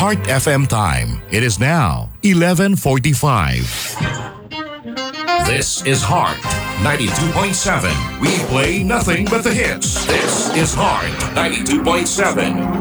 Heart FM time. It is now 11:45. This is Heart 92.7. We play nothing but the hits. This is Heart 92.7.